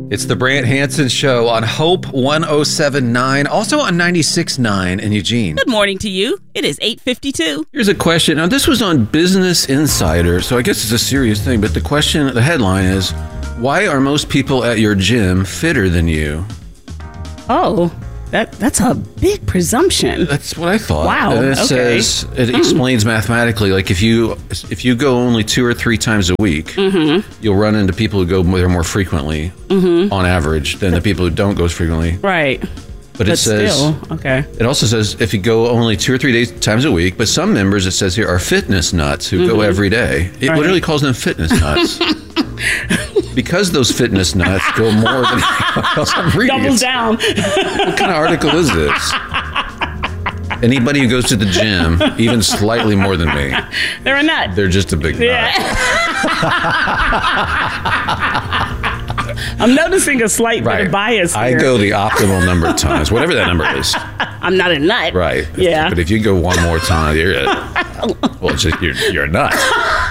It's the Brant Hansen Show on Hope 107.9, also on 96.9 in Eugene. Good morning to you. It is 8:52. Here's a question. Now, this was on Business Insider, so I guess it's a serious thing, but the headline is, why are most people at your gym fitter than you? Oh, that's a big presumption. That's what I thought. Wow. And it Okay. says, it explains mathematically, like if you go only 2 or 3 times a week, you'll run into people who go there more frequently on average than the people who don't go as frequently. Right. But it says, still, okay. It also says if you go only 2 or 3 times a week, but some members, it says here, are fitness nuts who go every day. It literally calls them fitness nuts. Because those fitness nuts go more than I'm reading. Doubles down. What kind of article is this? Anybody who goes to the gym, even slightly more than me, They're a nut. they're just a big nut. I'm noticing a slight bit of bias here. I go the optimal number of times, whatever that number is. I'm not a nut. Right. Yeah. But if you go one more time, you're a nut.